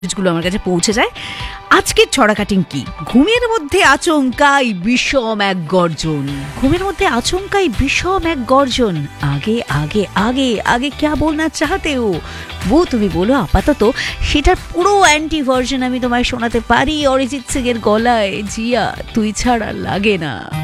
গুলো আমার কাছে পৌঁছে যায়। আজকের ছড়া কাটিং কি? ঘুমের মধ্যে আচমকাই বিষম এক গর্জন। ঘুমের মধ্যে আচমকাই বিষম এক গর্জন। আগে আগে আগে আগে क्या बोलना चाहते हो? वो তুমি বলো আপাতত। সেটার পুরো অ্যান্টি ভার্সন আমি তোমায় শোনাতে পারি অরিজিৎ সিং এর গলায়। জিয়া তুই ছাড়া লাগে না।